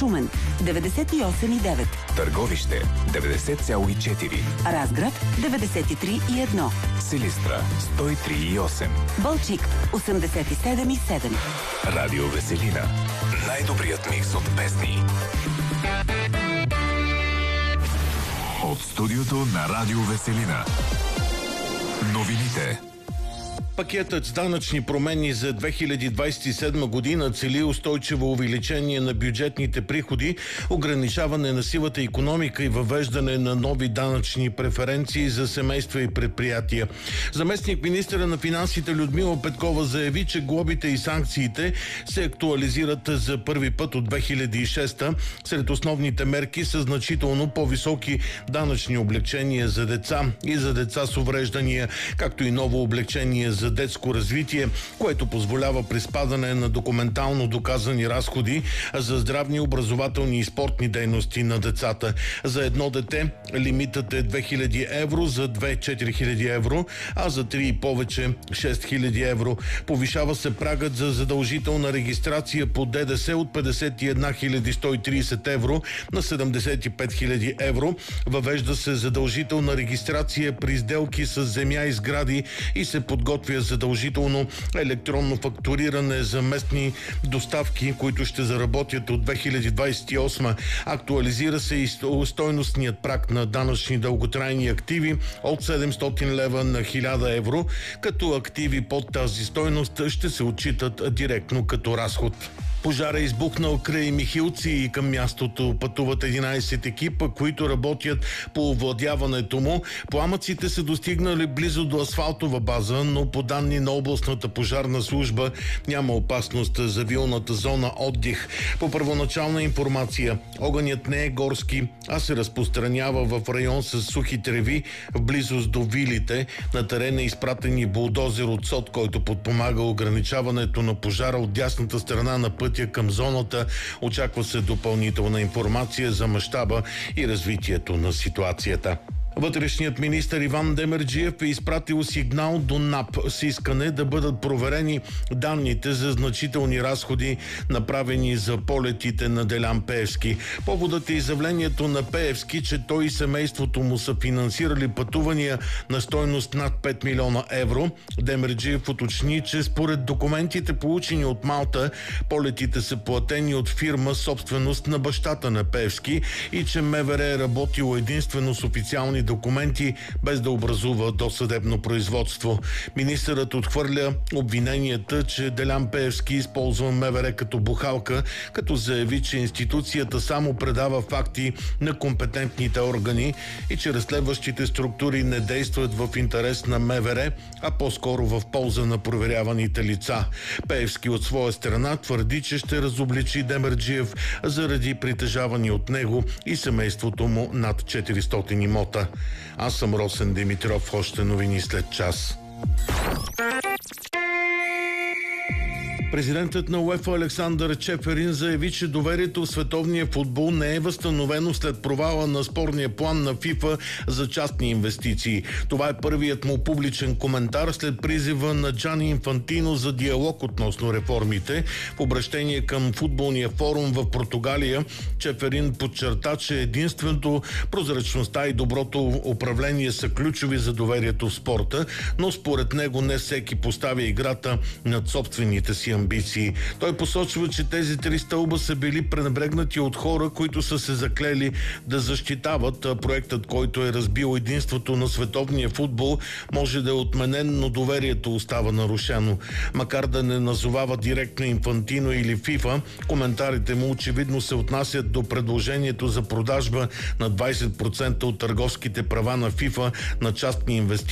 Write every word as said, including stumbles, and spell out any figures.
Шумен деветдесет и осем и девет, Търговище деветдесет цяло и четири, Разград деветдесет и три и едно, Силистра сто и три и осем, Балчик осемдесет и седем и седем. Радио Веселина. Най-добрият микс от песни. От студиото на Радио Веселина. Новините. Пакетът с данъчни промени за две хиляди двадесет и седма година цели устойчиво увеличение на бюджетните приходи, ограничаване на сивата икономика и въвеждане на нови данъчни преференции за семейства и предприятия. Заместник министъра на финансите Людмила Петкова заяви, че глобите и санкциите се актуализират за първи път от две хиляди и шеста. Сред основните мерки са значително по-високи данъчни облекчения за деца и за деца с увреждания, както и ново облекчение за детско развитие, което позволява приспадане на документално доказани разходи за здравни, образователни и спортни дейности на децата. За едно дете лимитът е две хиляди евро, за две – четири хиляди евро, а за три и повече – шест хиляди евро. Повишава се прагът за задължителна регистрация по ДДС от петдесет и една хиляди сто и тридесет евро на седемдесет и пет хиляди евро. Въвежда се задължителна регистрация при сделки с земя и сгради и се подготвя задължително електронно фактуриране за местни доставки, които ще заработят от две хиляди двадесет и осма. Актуализира се и стойностният праг на данъчни дълготрайни активи от седемстотин лева на хиляда евро, като активи под тази стойност ще се отчитат директно като разход. Пожар е избухнал край Михилци и към мястото пътуват единадесет екипа, които работят по овладяването му. Пламъците са достигнали близо до асфалтова база, но по данни на областната пожарна служба няма опасност за вилната зона отдих. По първоначална информация, огънят не е горски, а се разпространява в район с сухи треви в близост до вилите. На терена е изпратени булдозер от СОТ, който подпомага ограничаването на пожара от дясната страна на пътя към зоната. Очаква се допълнителна информация за мащаба и развитието на ситуацията. Вътрешният министър Иван Демерджиев е изпратил сигнал до НАП с искане да бъдат проверени данните за значителни разходи, направени за полетите на Делян Пеевски. Поводът е изявлението на Пеевски, че той и семейството му са финансирали пътувания на стойност над пет милиона евро. Демерджиев уточни, че според документите, получени от Малта, полетите са платени от фирма собственост на бащата на Пеевски и че МВР е работило единствено с официални документи, без да образува досъдебно производство. Министърът отхвърля обвиненията, че Делян Пеевски използва МВР като бухалка, като заяви, че институцията само предава факти на компетентните органи и че разследващите структури не действат в интерес на МВР, а по-скоро в полза на проверяваните лица. Пеевски от своя страна твърди, че ще разобличи Демерджиев заради притежавани от него и семейството му над четиристотин имота. Аз съм Росен Димитров. Още новини след час. Президентът на УЕФА Александър Чеферин заяви, че доверието в световния футбол не е възстановено след провала на спорния план на ФИФА за частни инвестиции. Това е първият му публичен коментар след призива на Джани Инфантино за диалог относно реформите. В обращение към футболния форум в Португалия, Чеферин подчерта, че единственото прозрачността и доброто управление са ключови за доверието в спорта, но според него не всеки поставя играта над собствените си амбиции. Той посочва, че тези три стълба са били пренебрегнати от хора, които са се заклели да защитават. Проектът, който е разбил единството на световния футбол, може да е отменен, но доверието остава нарушено. Макар да не назовава директно Инфантино или ФИФА, коментарите му очевидно се отнасят до предложението за продажба на двадесет процента от търговските права на ФИФА на частни инвестиции